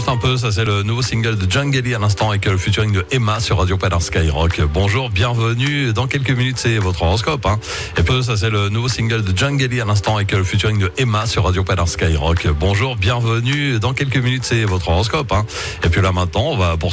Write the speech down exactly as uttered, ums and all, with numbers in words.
Juste un peu, ça c'est le nouveau single de Djangeli à l'instant avec le featuring de Emma sur Radio Padar Skyrock. Bonjour, bienvenue. Dans quelques minutes, c'est votre horoscope. Hein. Et peu, ça c'est le nouveau single de Djangeli à l'instant avec le featuring de Emma sur Radio Padar Skyrock. Bonjour, bienvenue. Dans quelques minutes, c'est votre horoscope. Hein. Et puis là maintenant, on va poursuivre.